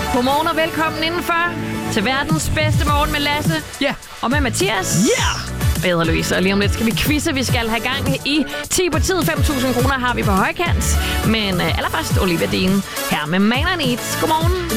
Godmorgen og velkommen indenfor til verdens bedste morgen med Lasse. Ja. Og med Mathias. Ja. Jeg hedder Louise, og lige om lidt skal vi quizze. Vi skal have gang i 10 på tid. 5.000 kroner har vi på højkant. Men allerførst Olivia Dean her med Man I Need. Godmorgen.